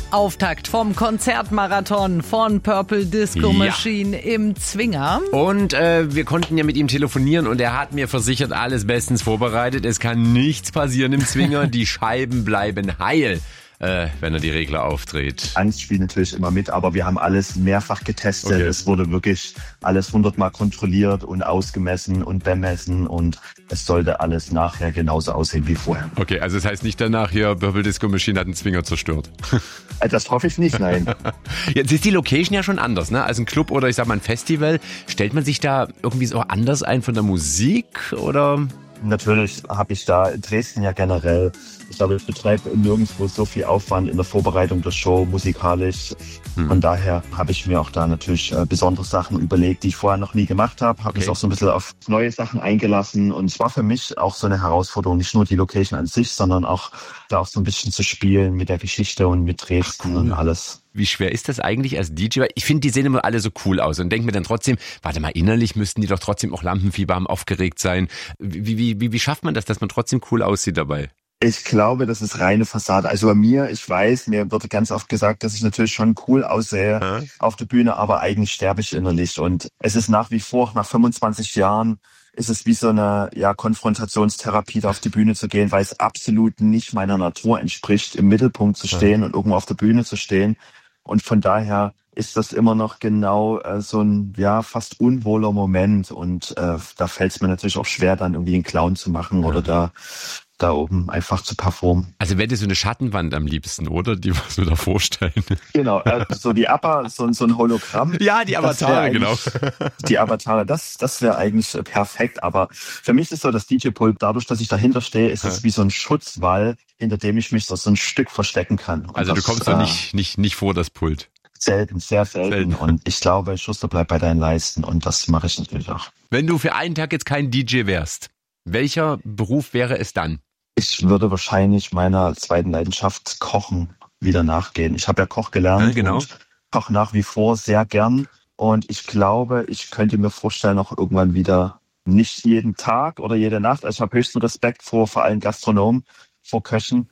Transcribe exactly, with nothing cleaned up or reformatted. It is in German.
Auftakt vom Konzertmarathon von Purple Disco Machine ja. im Zwinger. Und äh, wir konnten ja mit ihm telefonieren und er hat mir versichert, alles bestens vorbereitet. Es kann nichts passieren im Zwinger, die Scheiben bleiben heil. Äh, wenn er die Regler aufdreht. Angst spielt natürlich immer mit, aber wir haben alles mehrfach getestet. Okay. Es wurde wirklich alles hundertmal kontrolliert und ausgemessen und bemessen und es sollte alles nachher genauso aussehen wie vorher. Okay, also das heißt nicht danach hier, Purple Disco Machine hat einen Zwinger zerstört. Das hoffe ich nicht, nein. Jetzt ist die Location ja schon anders, ne? Als ein Club oder ich sag mal ein Festival. Stellt man sich da irgendwie so anders ein von der Musik oder? Natürlich habe ich da Dresden ja generell, ich glaube, ich betreibe nirgendwo so viel Aufwand in der Vorbereitung der Show musikalisch. Hm. Von daher habe ich mir auch da natürlich äh, besondere Sachen überlegt, die ich vorher noch nie gemacht habe. Habe mich okay. auch so ein bisschen auf neue Sachen eingelassen und es war für mich auch so eine Herausforderung, nicht nur die Location an sich, sondern auch da auch so ein bisschen zu spielen mit der Geschichte und mit Dresden. Ach, cool. Und alles. Wie schwer ist das eigentlich als D J? Ich finde, die sehen immer alle so cool aus und denke mir dann trotzdem, warte mal, innerlich müssten die doch trotzdem auch Lampenfieber haben, aufgeregt sein. Wie, wie, wie, wie schafft man das, dass man trotzdem cool aussieht dabei? Ich glaube, das ist reine Fassade. Also bei mir, ich weiß, mir wird ganz oft gesagt, dass ich natürlich schon cool aussehe ja. auf der Bühne, aber eigentlich sterbe ich innerlich. Und es ist nach wie vor, nach fünfundzwanzig Jahren, ist es wie so eine ja, Konfrontationstherapie, da auf die Bühne zu gehen, weil es absolut nicht meiner Natur entspricht, im Mittelpunkt zu stehen ja. und irgendwo auf der Bühne zu stehen. Und von daher ist das immer noch genau äh, so ein ja fast unwohler Moment. Und äh, da fällt es mir natürlich auch schwer, dann irgendwie einen Clown zu machen ja. oder da da oben einfach zu performen. Also wäre das so eine Schattenwand am liebsten, oder? Die was wir da vorstellen. Genau, äh, so die Upper, so, so ein Hologramm. Ja, die Avatare, genau. Die Avatare, das das wäre eigentlich perfekt. Aber für mich ist so das D J-Pult, dadurch, dass ich dahinter stehe, ist es ja. wie so ein Schutzwall, hinter dem ich mich so, so ein Stück verstecken kann. Und also das, du kommst doch äh, nicht, nicht, nicht vor das Pult. Selten, sehr selten. selten. Und ich glaube, Schuster bleibt bei deinen Leisten und das mache ich natürlich auch. Wenn du für einen Tag jetzt kein D J wärst, welcher Beruf wäre es dann? Ich würde wahrscheinlich meiner zweiten Leidenschaft Kochen wieder nachgehen. Ich habe ja Koch gelernt ja, genau. und koche nach wie vor sehr gern. Und ich glaube, ich könnte mir vorstellen, auch irgendwann wieder nicht jeden Tag oder jede Nacht. Also ich habe höchsten Respekt vor vor allen Gastronomen, vor Köchen.